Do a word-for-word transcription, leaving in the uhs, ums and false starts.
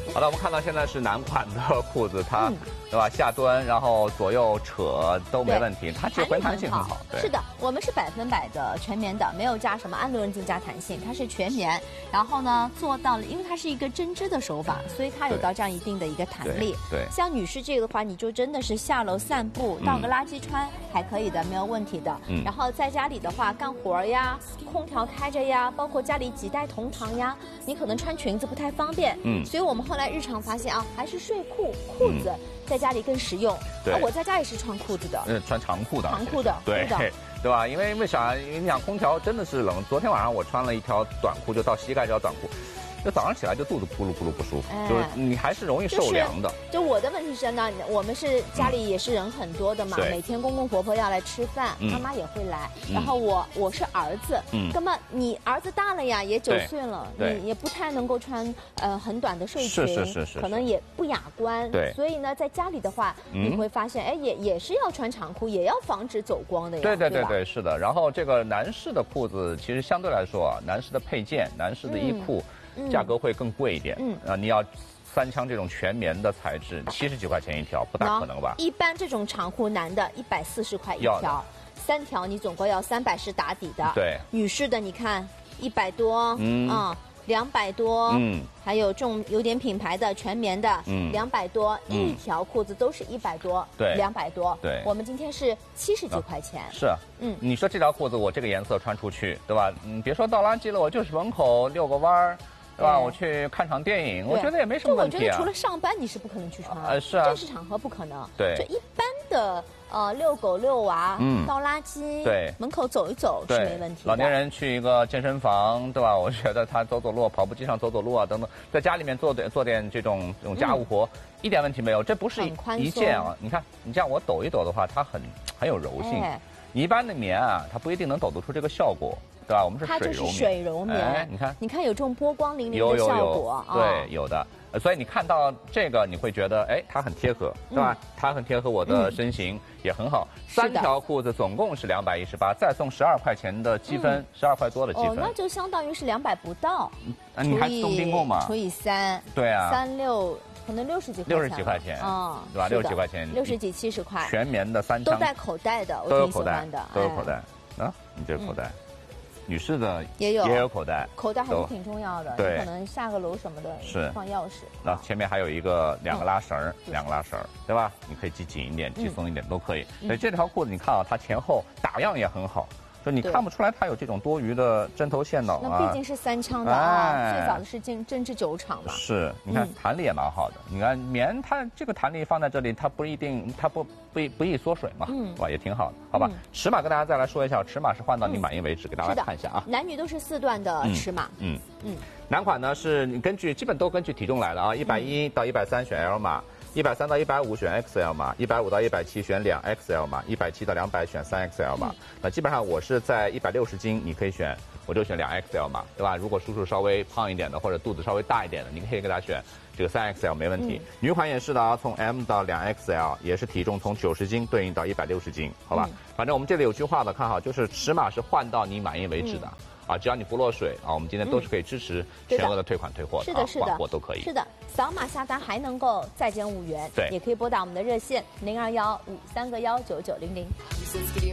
好了，我们看到现在是男款的裤子，它、 嗯、 对吧？下蹲，然后左右扯都没问题，它其实回弹性很好。对， 是的，我们是百分百的全棉的，没有加什么氨纶净加弹性，它是全棉。然后呢，做到了，因为它是一个针织的手法，所以它有到这样一定的一个弹力。 对，对像女士这个的话，你就真的是下楼散步，倒个垃圾穿、嗯、还可以的，没有问题的。嗯。然后在家里的话，干活呀，空调开着呀，包括家里几代同堂呀，你可能穿裙子不太方便。嗯。所以我们后来日常发现啊，还是睡裤裤子、嗯、在家里更实用。 对、 啊，我在家也是穿裤子的。 嗯，穿长裤的。 长裤的。 对。对吧？因为为啥？因为你想，空调真的是冷。昨天晚上我穿了一条短裤，就到膝盖这条短裤。就早上起来就肚子咕噜咕噜不舒服，哎、就是你还是容易受凉的。 就, 就我的问题是呢，我们是家里也是人很多的嘛，嗯、每天公公婆婆要来吃饭，嗯、妈妈也会来。嗯、然后我我是儿子，嗯，那么你儿子大了呀，也九岁了，你也不太能够穿呃很短的睡裙， 是是是是， 可能也不雅观。 对， 所以呢，在家里的话，嗯、你会发现，哎，也也是要穿长裤，也要防止走光的呀。 对对对对, 对，是的。然后这个男士的裤子，其实相对来说啊，男士的配件、男士的衣裤。嗯价格会更贵一点，嗯啊，你要三枪这种全棉的材质，七十几块钱一条，不大可能吧？ 一般这种长裤，男的一百四十块一条，三条你总共要三百是打底的。 对， 女士的你看一百多，嗯啊，两百多，嗯，还有这种有点品牌的全棉的，嗯，两百多，一条裤子都是一百多， 对， 两百多， 对， 我们今天是七十几块钱， 是啊，嗯，你说这条裤子我这个颜色穿出去，对吧？嗯，别说倒垃圾了，我就是门口遛个弯儿。对吧？我去看场电影，我觉得也没什么问题啊。 我觉得除了上班，你是不可能去穿。 呃，是啊。 正式场合不可能。 对。 就一般的呃遛狗遛娃，嗯，倒垃圾， 对， 门口走一走是没问题的。 老年人去一个健身房，对吧？我觉得他走走路，跑步机上走走路啊，等等，在家里面做点做点这种这种家务活，嗯、一点问题没有。这不是一件啊，你看你这样我抖一抖的话，它很很有柔性。哎、你一般的棉啊，它不一定能抖得出这个效果。对吧？我们是水柔棉， 水柔棉、 哎，你看， 你看有这种波光粼粼的效果， 有有有对，有的。所以你看到这个，你会觉得，哎，它很贴合，对吧？嗯、它很贴合我的身形，嗯、也很好。三条裤子总共是两百一十八，再送十二块钱的积分，十二、嗯、块多的积分。 哦，那就相当于是两百不到。 啊，你还送订购吗？ 除以三。 对啊。 三六。可能六十几块钱， 六十几块钱， 嗯， 对吧？六十几块钱， 六十几七十块， 全棉的三枪， 都带口袋的， 都有口袋的， 都有口袋。啊，你这个口袋，女士的也有也有口袋， 口袋还是挺重要的。 对， 可能下个楼什么的， 是放钥匙。 那前面还有一个两个拉绳儿，两个拉绳儿，对吧？你可以系紧一点，系松一点都可以。所以这条裤子你看啊，它前后打样也很好。就你看不出来它有这种多余的针头线脑啊。 那毕竟是三枪的啊，哎、最早的是针针织酒厂嘛。 是，你看、嗯、弹力也蛮好的。你看棉，它这个弹力放在这里，它不一定，它不不不易缩水嘛，嗯，是吧？也挺好的，好吧？嗯、尺码跟大家再来说一下，尺码是换到你满意为止，嗯、给大家看一下啊。 男女都是四段的尺码。嗯嗯。嗯男款呢是你根据基本都根据体重来的啊，一百一到一百三选 L 码。一百三到一百五选 X L 码，一百五到一百七选两 X L 码，一百七到两百选三 X L 码。嗯、那基本上我是在一百六十斤，你可以选，我就选两 X L 码，对吧？如果叔叔稍微胖一点的，或者肚子稍微大一点的，你可以给他选这个三 X L 没问题。嗯、女款也是的啊，从 M 到两 X L 也是体重从九十斤对应到一百六十斤，好吧？嗯、反正我们这里有句话的，看好，就是尺码是换到你满意为止的。嗯啊，只要你不落水啊，我们今天都是可以支持全额的退款退货的， 是的，是的， 换货都可以。 是的，扫码下单还能够再减五元， 对， 也可以拨打我们的热线零二幺五三个幺九九零零。